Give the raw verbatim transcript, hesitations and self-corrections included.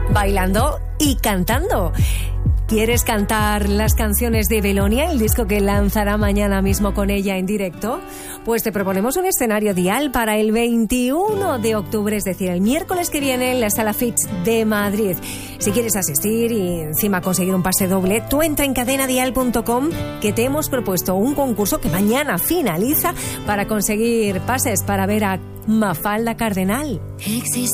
bailando y cantando. ¿Quieres cantar las canciones de Belonia, el disco que lanzará mañana mismo con ella en directo? Pues te proponemos un escenario Dial para el veintiuno de octubre, es decir, el miércoles que viene en la Sala Fitch de Madrid. Si quieres asistir y encima conseguir un pase doble, tú entra en cadena dial punto com, que te hemos propuesto un concurso que mañana finaliza para conseguir pases para ver a Mafalda Cardenal. Existe